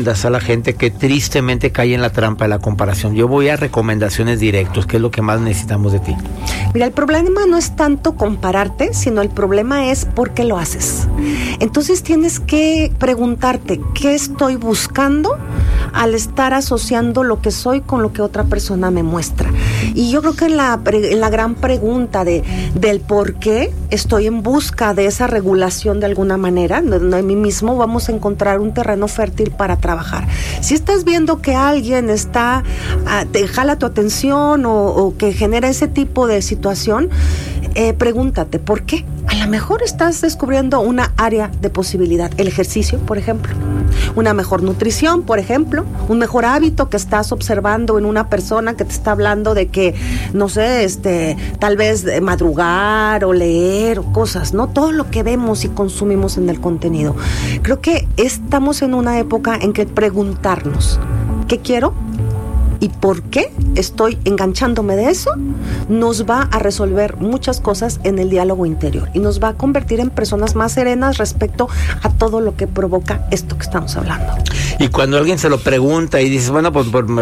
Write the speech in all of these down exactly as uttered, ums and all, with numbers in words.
a la gente que tristemente cae en la trampa de la comparación? Yo voy a recomendaciones directas, ¿qué es lo que más necesitamos de ti? Mira, el problema no es tanto compararte, sino el problema es por qué lo haces. Entonces tienes que preguntarte, ¿qué estoy buscando al estar asociando lo que soy con lo que otra persona me muestra? Y yo creo que en la, en la gran pregunta de, del por qué estoy en busca de esa regulación de alguna manera, de, de mí mismo, vamos a encontrar un terreno fértil para trabajar. Si estás viendo que alguien está, uh, te jala tu atención o, o que genera ese tipo de situación, eh, pregúntate, ¿por qué? A lo mejor estás descubriendo una área de posibilidad. El ejercicio, por ejemplo. Una mejor nutrición, por ejemplo. Un mejor hábito que estás observando en una persona que te está hablando de que, no sé, este, tal vez madrugar o leer o cosas, ¿no? Todo lo que vemos y consumimos en el contenido. Creo que estamos en una época en que preguntarnos, ¿qué quiero? ¿Y por qué estoy enganchándome de eso? Nos va a resolver muchas cosas en el diálogo interior y nos va a convertir en personas más serenas respecto a todo lo que provoca esto que estamos hablando. Y cuando alguien se lo pregunta y dices, bueno, pues, pues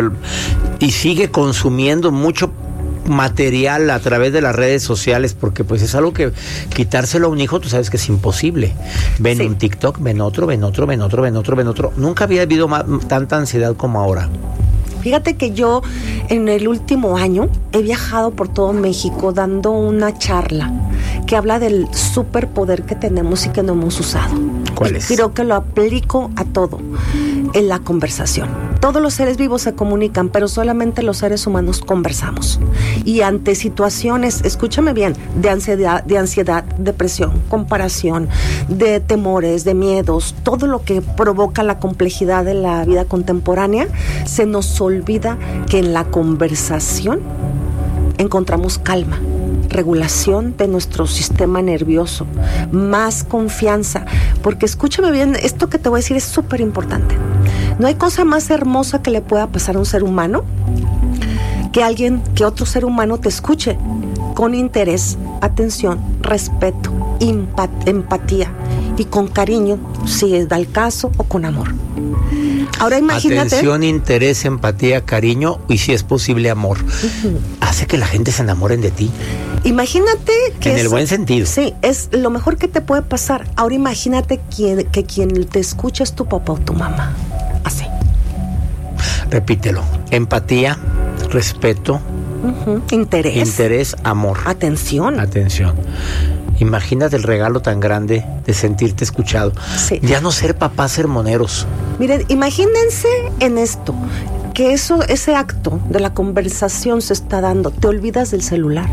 y sigue consumiendo mucho material a través de las redes sociales, porque pues es algo que quitárselo a un hijo, tú sabes que es imposible. Ven sí. un TikTok, ven otro, ven otro, ven otro, ven otro, ven otro. Nunca había habido más, tanta ansiedad como ahora. Fíjate que yo en el último año he viajado por todo México dando una charla que habla del superpoder que tenemos y que no hemos usado. ¿Cuál es? Creo que lo aplico a todo, en la conversación. Todos los seres vivos se comunican, pero solamente los seres humanos conversamos. Y ante situaciones, escúchame bien, de ansiedad, de ansiedad, depresión, comparación, de temores, de miedos, todo lo que provoca la complejidad de la vida contemporánea, se nos olvida que en la conversación encontramos calma, regulación de nuestro sistema nervioso, más confianza, porque escúchame bien, esto que te voy a decir es súper importante. No hay cosa más hermosa que le pueda pasar a un ser humano que alguien, que otro ser humano te escuche con interés, atención, respeto, empat- empatía y con cariño, si da el caso, o con amor. Ahora imagínate. Atención, interés, empatía, cariño y si es posible amor. Uh-huh. Hace que la gente se enamoren de ti. Imagínate que en es, el buen sentido. Sí, es lo mejor que te puede pasar. Ahora imagínate quien, que quien te escucha es tu papá o tu mamá. Así. Repítelo. Empatía, respeto, uh-huh. interés, interés, amor, atención. Atención. Imagínate el regalo tan grande de sentirte escuchado. Sí. Ya no ser papás sermoneros. Miren, imagínense en esto, que eso, ese acto de la conversación se está dando. Te olvidas del celular.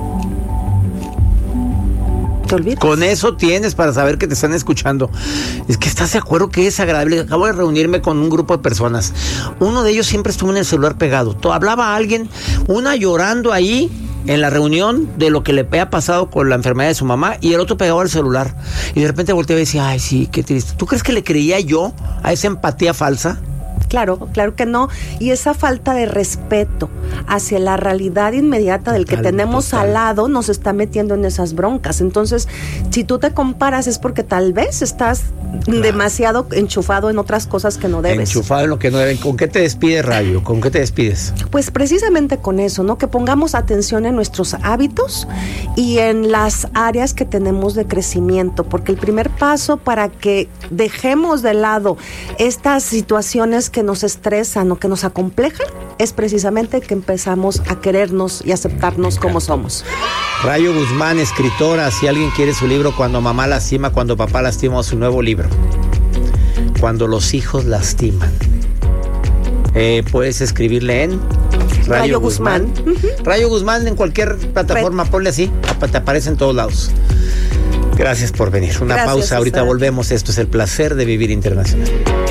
Te olvidas. Con eso tienes para saber que te están escuchando. Es que estás de acuerdo que es agradable. Acabo de reunirme con un grupo de personas. Uno de ellos siempre estuvo en el celular pegado. Hablaba a alguien, una llorando ahí en la reunión de lo que le había pasado con la enfermedad de su mamá, y el otro pegado al celular. Y de repente volteaba y decía, ay, sí, qué triste. ¿Tú crees que le creía yo a esa empatía falsa? Claro, claro que no. Y esa falta de respeto hacia la realidad inmediata del total, que tenemos total. Al lado nos está metiendo en esas broncas. Entonces, si tú te comparas es porque tal vez estás claro. demasiado enchufado en otras cosas que no debes. Enchufado en lo que no deben. ¿Con qué te despides, Rayo? ¿Con qué te despides? Pues precisamente con eso, ¿no? Que pongamos atención en nuestros hábitos y en las áreas que tenemos de crecimiento, porque el primer paso para que dejemos de lado estas situaciones que nos estresan o que nos acomplejan es precisamente que empezamos a querernos y aceptarnos como somos. Rayo Guzmán, escritora, si alguien quiere su libro Cuando mamá lastima, cuando papá lastima, su nuevo libro Cuando los hijos lastiman, eh, puedes escribirle en Rayo, Rayo Guzmán, Guzmán. Uh-huh. Rayo Guzmán en cualquier plataforma, Red. Ponle así, te aparece en todos lados. Gracias por venir. Una Gracias, pausa, ahorita usted. Volvemos. Esto es El Placer de Vivir Internacional.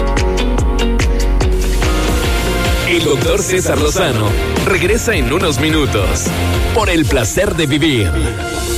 El doctor César Lozano regresa en unos minutos por El Placer de Vivir.